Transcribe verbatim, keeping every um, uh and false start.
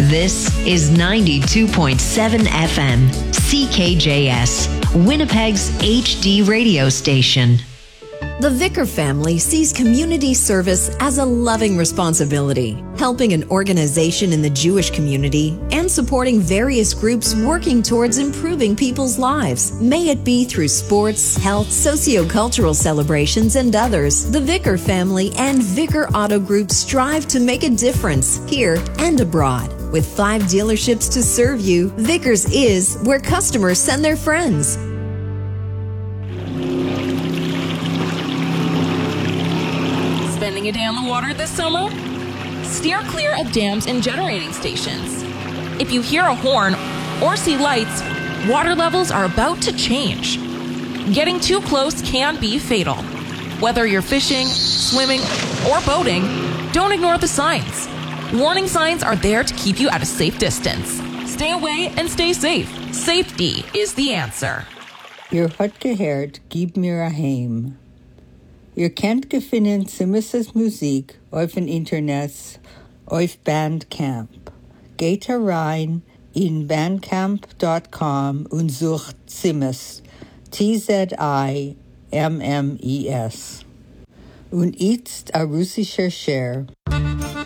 This is ninety-two point seven F M, C K J S, Winnipeg's H D radio station. The Vicker family sees community service as a loving responsibility, helping an organization in the Jewish community and supporting various groups working towards improving people's lives. May it be through sports, health, sociocultural celebrations, and others. The Vicker family and Vicker Auto Group strive to make a difference here and abroad. With five dealerships to serve you, Vickers is where customers send their friends. Spending a day on the water this summer? Steer clear of dams and generating stations. If you hear a horn or see lights, water levels are about to change. Getting too close can be fatal. Whether you're fishing, swimming, or boating, don't ignore the signs. Warning signs are there to keep you at a safe distance. Stay away and stay safe. Safety is the answer. Ihr hat gehört, gib mir a heim. Ihr könnt gefunden Simmes' Musik auf dem Internet, auf Bandcamp. Geht herein in bandcamp dot com und sucht Simmes, T Z I M M E S. Und jetzt a russischer Share.